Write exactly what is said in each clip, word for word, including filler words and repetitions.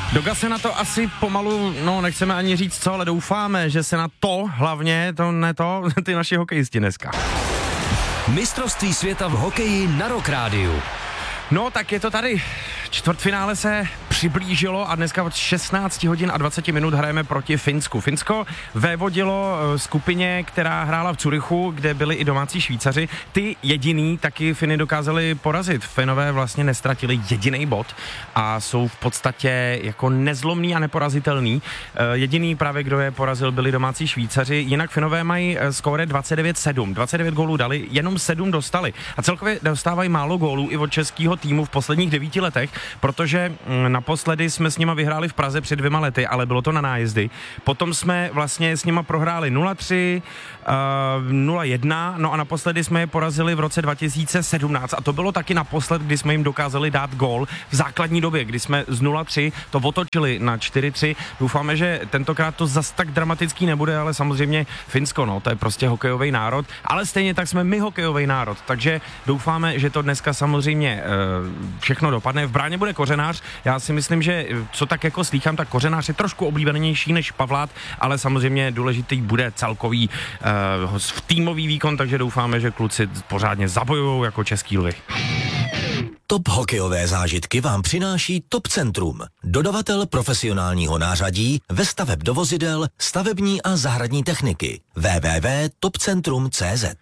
Doga se na to asi pomalu, no nechceme ani říct co, ale doufáme, že se na to, hlavně, to ne to, ty naši hokejisti dneska. Mistrovství světa v hokeji na Rock Rádiu. No, tak je to tady. Čtvrtfinále se přiblížilo a dneska od šestnáct hodin a dvacet minut hrajeme proti Finsku. Finsko vévodilo skupině, která hrála v Curychu, kde byli i domácí Švýcaři. Ty jediný taky Finy dokázali porazit. Finové vlastně nestratili jediný bod a jsou v podstatě jako nezlomný a neporazitelný. Jediný právě, kdo je porazil, byli domácí Švýcaři. Jinak Finové mají skóre dvacet devět sedm. dvacet devět gólů dali, jenom sedm dostali. A celkově dostávají málo gólů i od českého týmu v posledních devíti letech, protože naposledy jsme s nima vyhráli v Praze před dvěma lety, ale bylo to na nájezdy. Potom jsme vlastně s nima prohráli nula tři, nula jedna, no a naposledy jsme je porazili v roce dva tisíce sedmnáct a to bylo taky naposled, kdy jsme jim dokázali dát gól v základní době, kdy jsme z nula tři to otočili na čtyři tři. Doufáme, že tentokrát to zas tak dramatický nebude, ale samozřejmě Finsko, no, to je prostě hokejový národ, ale stejně tak jsme my hokejový národ, takže doufáme, že to dneska samozřejmě všechno dopadne. V bráně bude Kořenář. Já si myslím, že co tak jako slýchám, tak Kořenář je trošku oblíbenější než Pavlát, ale samozřejmě důležitý bude celkový uh, týmový výkon, takže doufáme, že kluci pořádně zabojujou jako český lvy. Top hokejové zážitky vám přináší Top Centrum. Dodavatel profesionálního nářadí ve staveb do vozidel, stavební a zahradní techniky. w w w tečka top centrum tečka c z.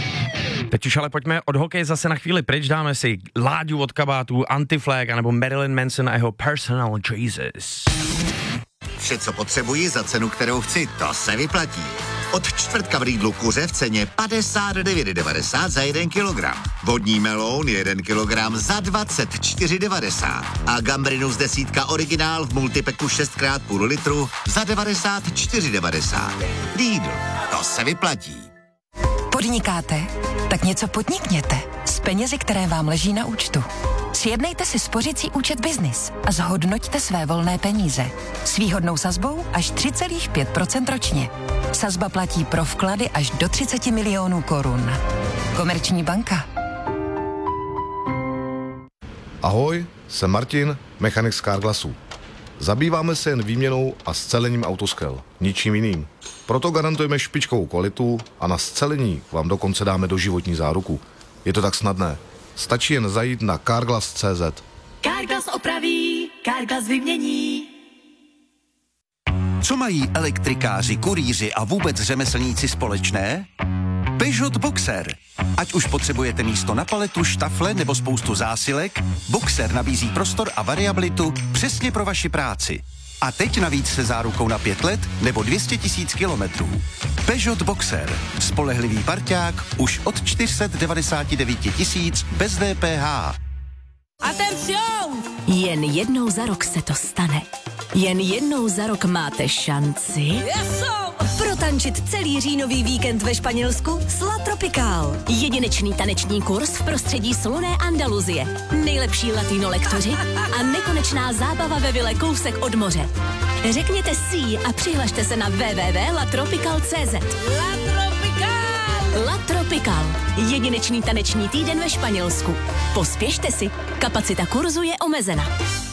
Teď už ale pojďme od hokeje zase na chvíli pryč, dáme si Láďu od kabátů, Anti-Flag anebo Marilyn Manson a jeho Personal Jesus. Vše, co potřebuji za cenu, kterou chci, to se vyplatí. Od čtvrtka v Lidlu kuře v ceně padesát devět devadesát za jeden kilogram. Vodní meloun jeden kilogram za dvacet čtyři devadesát. A gambrinus desítka originál v multipeku šest krát půl litru za devadesát čtyři devadesát. Lidl, to se vyplatí. Podnikáte? Tak něco podnikněte s penězi, které vám leží na účtu. Sjednejte si spořicí účet Biznis a zhodnoťte své volné peníze. S výhodnou sazbou až tři celá pět procenta ročně. Sazba platí pro vklady až do třicet milionů korun. Komerční banka. Ahoj, jsem Martin, mechanik z Carglassu. Zabýváme se jen výměnou a scelením autoskel, ničím jiným. Proto garantujeme špičkovou kvalitu a na scelení vám dokonce dáme doživotní záruku. Je to tak snadné. Stačí jen zajít na carglass tečka c z. Carglass opraví, Carglass vymění. Co mají elektrikáři, kurýři a vůbec řemeslníci společné? Peugeot Boxer. Ať už potřebujete místo na paletu, štafle nebo spoustu zásilek, Boxer nabízí prostor a variabilitu přesně pro vaši práci. A teď navíc se zárukou na pět let nebo dvě stě tisíc kilometrů. Peugeot Boxer. Spolehlivý parťák už od čtyři sta devadesát devět tisíc bez D P H. Atención! Jen jednou za rok se to stane. Jen jednou za rok máte šanci Yeso! protančit celý říjnový víkend ve Španělsku s La Tropical. Jedinečný taneční kurz v prostředí slunné Andaluzie. Nejlepší latino lektoři a nekonečná zábava ve vile kousek od moře. Řekněte si a přihlašte se na w w w tečka la tropical tečka c z. La Tropical! La Tropical. Jedinečný taneční týden ve Španělsku. Pospěšte si, kapacita kurzu je omezena.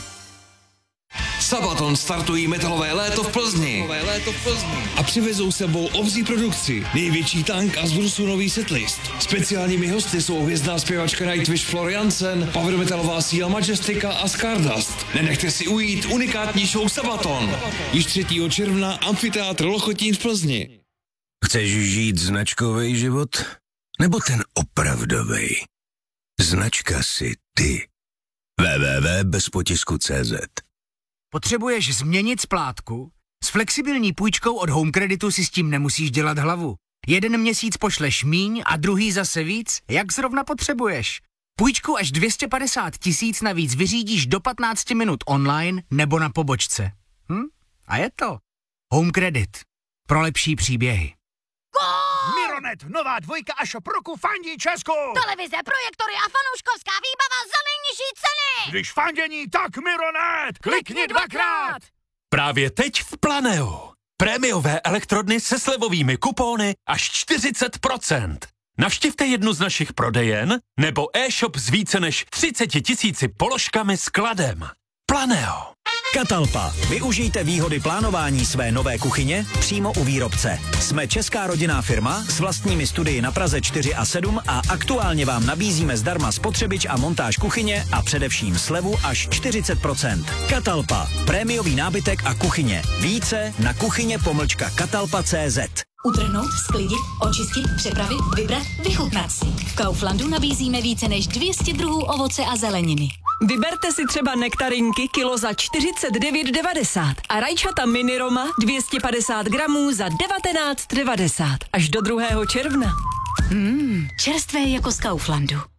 Sabaton startují metalové léto v Plzni. léto v Plzni. A přivezou sebou obří produkci, největší tank a z Brusu nový setlist. Speciálními hosty jsou hvězdná zpěvačka Nightwish Floriansen, power metalová síla Majestika a Stardust. Nenechte si ujít unikátní show Sabaton. Již třetího června Amfiteátr Lochotín v Plzni. Chceš žít značkový život? Nebo ten opravdovej? Značka si ty. w w w tečka bez potisku tečka c z. Potřebuješ změnit splátku? S flexibilní půjčkou od Home Creditu si s tím nemusíš dělat hlavu. Jeden měsíc pošleš míň a druhý zase víc, jak zrovna potřebuješ. Půjčku až dvě stě padesát tisíc navíc vyřídíš do patnáct minut online nebo na pobočce. Hm? A je to. Home Credit. Pro lepší příběhy. Mironet, nová dvojka a shop roku fandí Česku. Televize, projektory a fanouškovská výbava za nejnižší ceny. Když fandění, tak Mironet. Klikni dvakrát. Právě teď v Planeu. Prémiové elektrodny se slevovými kupóny až čtyřicet procent. Navštivte jednu z našich prodejen nebo e-shop s více než třiceti tisíci položkami s kladem. Planeo. Catalpa. Využijte výhody plánování své nové kuchyně přímo u výrobce. Jsme česká rodinná firma s vlastními studii na Praze čtyři a sedm a aktuálně vám nabízíme zdarma spotřebič a montáž kuchyně a především slevu až čtyřicet procent. Catalpa. Prémiový nábytek a kuchyně. Více na kuchyně pomlčka catalpa tečka cé zet. Utrhnout, sklidit, očistit, přepravit, vybrat, vychutnat si. V Kauflandu nabízíme více než dvě stě druhů ovoce a zeleniny. Vyberte si třeba nektarinky kilo za čtyřicet devět devadesát a rajčata mini Roma dvě stě padesát gramů za devatenáct devadesát až do druhého června. Mmm, čerstvé jako z Kauflandu.